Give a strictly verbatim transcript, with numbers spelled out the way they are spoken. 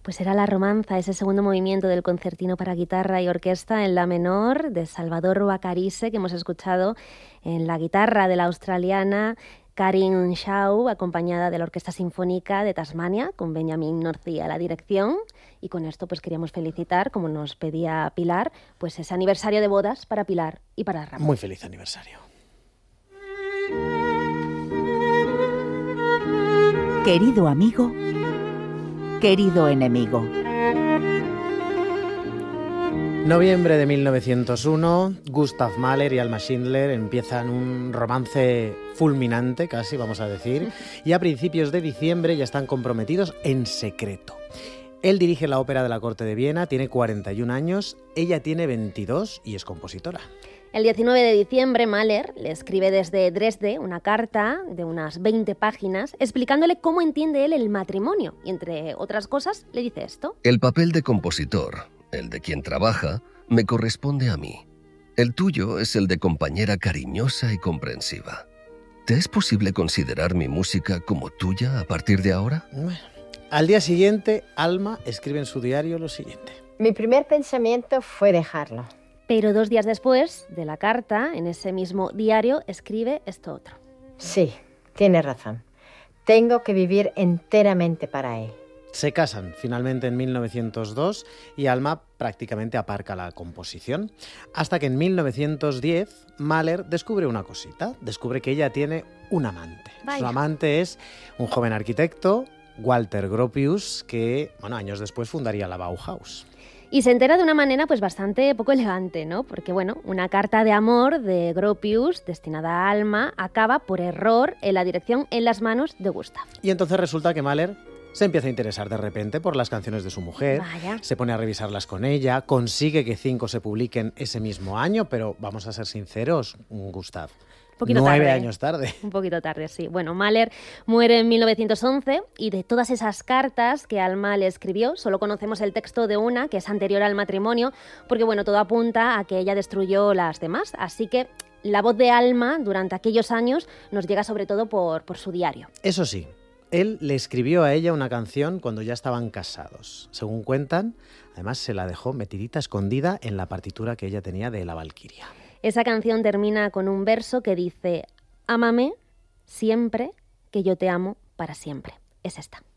Pues era La Romanza, ese segundo movimiento del concertino para guitarra y orquesta en la menor de Salvador Bacarise, que hemos escuchado en la guitarra de la australiana Karin Shaw, acompañada de la Orquesta Sinfónica de Tasmania, con Benjamin Northey a la dirección. Y con esto pues queríamos felicitar, como nos pedía Pilar, pues ese aniversario de bodas para Pilar y para Ramón. Muy feliz aniversario. Querido amigo, querido enemigo. Noviembre de mil novecientos uno, Gustav Mahler y Alma Schindler empiezan un romance fulminante, casi vamos a decir, y a principios de diciembre ya están comprometidos en secreto. Él dirige la Ópera de la Corte de Viena, tiene cuarenta y un años, ella tiene veintidós y es compositora. El diecinueve de diciembre, Mahler le escribe desde Dresde una carta de unas veinte páginas explicándole cómo entiende él el matrimonio y, entre otras cosas, le dice esto. El papel de compositor, el de quien trabaja, me corresponde a mí. El tuyo es el de compañera cariñosa y comprensiva. ¿Te es posible considerar mi música como tuya a partir de ahora? Bueno, al día siguiente, Alma escribe en su diario lo siguiente. Mi primer pensamiento fue dejarlo. Pero dos días después de la carta, en ese mismo diario, escribe esto otro. Sí, tienes razón. Tengo que vivir enteramente para él. Se casan finalmente en mil novecientos dos y Alma prácticamente aparca la composición. Hasta que en mil novecientos diez Mahler descubre una cosita. Descubre que ella tiene un amante. Vaya. Su amante es un joven arquitecto, Walter Gropius, que bueno, años después fundaría la Bauhaus. Y se entera de una manera pues bastante poco elegante, ¿no? Porque, bueno, una carta de amor de Gropius destinada a Alma acaba por error en la dirección en las manos de Gustav. Y entonces resulta que Mahler se empieza a interesar de repente por las canciones de su mujer, Vaya. se pone a revisarlas con ella, consigue que cinco se publiquen ese mismo año, pero vamos a ser sinceros, Gustav, Poquito nueve tarde. años tarde. Un poquito tarde, sí. Bueno, Mahler muere en mil novecientos once y de todas esas cartas que Alma le escribió, solo conocemos el texto de una, que es anterior al matrimonio, porque, bueno, todo apunta a que ella destruyó las demás. Así que la voz de Alma durante aquellos años nos llega sobre todo por, por su diario. Eso sí, él le escribió a ella una canción cuando ya estaban casados. Según cuentan, además se la dejó metidita, escondida en la partitura que ella tenía de La Valquiria. Esa canción termina con un verso que dice: ámame siempre, que yo te amo para siempre. Es esta.